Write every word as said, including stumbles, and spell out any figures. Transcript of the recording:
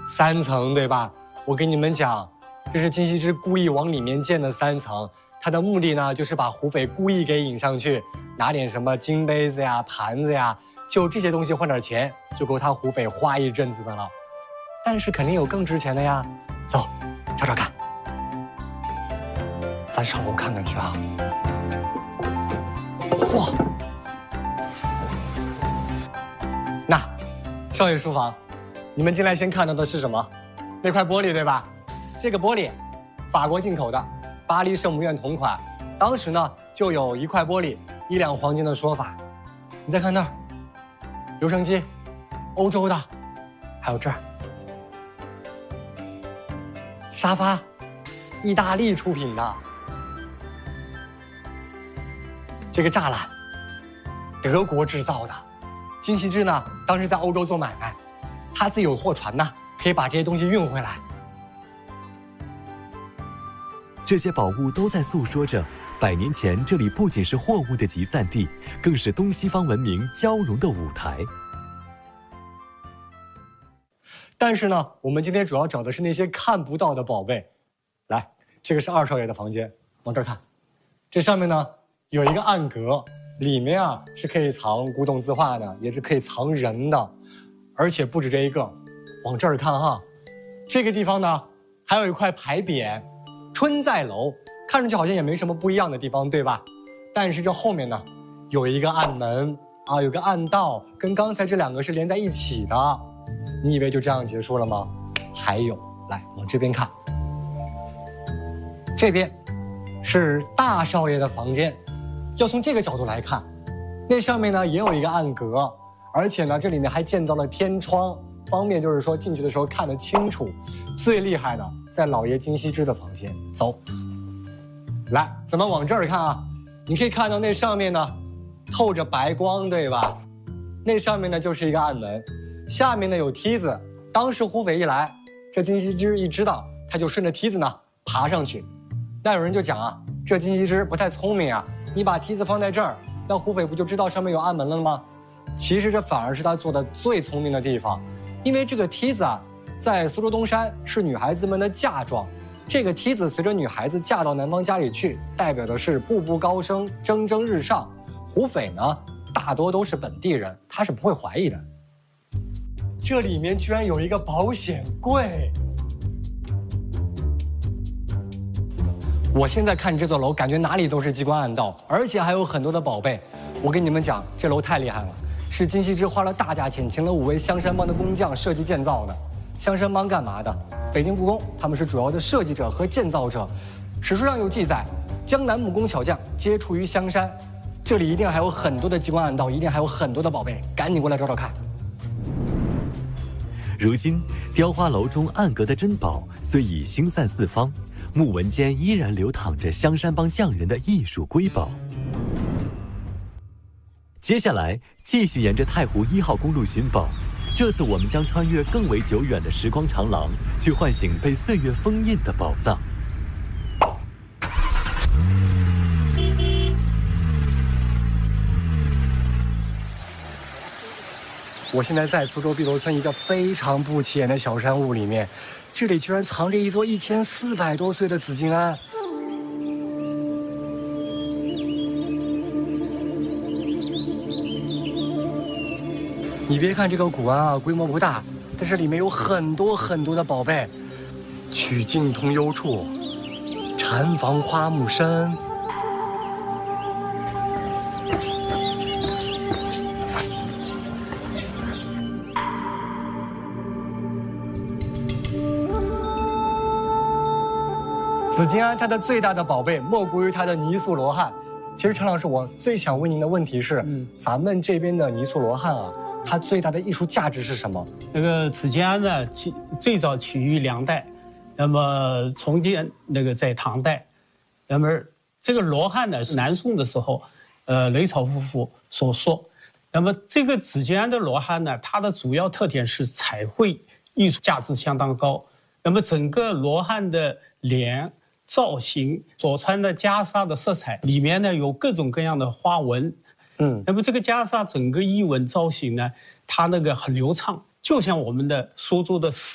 三层对吧？我跟你们讲，这是金希之故意往里面建的三层，他的目的呢就是把胡斐故意给引上去，拿点什么金杯子呀、盘子呀，就这些东西换点钱，就够他胡斐花一阵子的了。但是肯定有更值钱的呀，走，找找看。咱上楼看看去啊！嚯，那少爷书房，你们进来先看到的是什么？那块玻璃对吧？这个玻璃，法国进口的，巴黎圣母院同款。当时呢，就有一块玻璃一两黄金的说法。你再看那儿，留声机，欧洲的，还有这儿，沙发，意大利出品的。这个栅栏，德国制造的。金希之呢，当时在欧洲做买卖，他自己有货船呢，可以把这些东西运回来。 这些宝物都在诉说着，百年前这里不仅是货物的集散地，更是东西方文明交融的舞台。 但是呢，我们今天主要找的是那些看不到的宝贝。来，这个是二少爷的房间，往这儿看，这上面呢有一个暗格，里面啊是可以藏古董字画的，也是可以藏人的，而且不止这一个。往这儿看哈，这个地方呢还有一块牌匾，春在楼，看上去好像也没什么不一样的地方，对吧？但是这后面呢有一个暗门啊，有个暗道，跟刚才这两个是连在一起的。你以为就这样结束了吗？还有，来往这边看，这边是大少爷的房间。要从这个角度来看，那上面呢也有一个暗格，而且呢这里面还建造了天窗，方便就是说进去的时候看得清楚。最厉害的在老爷金希之的房间，走，来，咱们往这儿看啊，你可以看到那上面呢透着白光，对吧？那上面呢就是一个暗门，下面呢有梯子。当时胡斐一来，这金希之一知道，他就顺着梯子呢爬上去。那有人就讲啊，这金希之不太聪明啊，你把梯子放在这儿，那胡斐不就知道上面有暗门了吗？其实这反而是他做的最聪明的地方，因为这个梯子啊，在苏州东山是女孩子们的嫁妆，这个梯子随着女孩子嫁到男方家里去，代表的是步步高升，蒸蒸日上。胡斐呢，大多都是本地人，他是不会怀疑的。这里面居然有一个保险柜。我现在看这座楼，感觉哪里都是机关暗道，而且还有很多的宝贝。我跟你们讲，这楼太厉害了，是金希之花了大价钱请了五位香山帮的工匠设计建造的。香山帮干嘛的？北京故宫，他们是主要的设计者和建造者。史书上有记载，江南木工巧匠皆出于香山。这里一定还有很多的机关暗道，一定还有很多的宝贝，赶紧过来找找看。 如今，雕花楼中暗格的珍宝虽已星散四方，木纹间依然流淌着香山帮匠人的艺术瑰宝。接下来，继续沿着太湖一号公路寻宝。这次我们将穿越更为久远的时光长廊，去唤醒被岁月封印的宝藏。 我现在在苏州碧螺村一个非常不起眼的小山屋里面，这里居然藏着一座一千四百多岁的紫金庵。你别看这个古庵啊，规模不大，但是里面有很多很多的宝贝，曲径通幽处，禅房花木深。紫金庵它的最大的宝贝莫过于它的泥塑罗汉。其实陈老师，我最想问您的问题是，嗯，咱们这边的泥塑罗汉啊，它最大的艺术价值是什么？ 那个紫金庵呢，起最早起于梁代，那么重建那个在唐代，那么这个罗汉呢是南宋的时候，呃，雷草夫妇所塑。那么这个紫金庵的罗汉呢，它的主要特点是彩绘艺术价值相当高。那么整个罗汉的脸造型所穿的袈裟的色彩里面呢有各种各样的花纹，嗯，那么这个袈裟整个衣纹造型呢，它那个很流畅，就像我们的苏州的四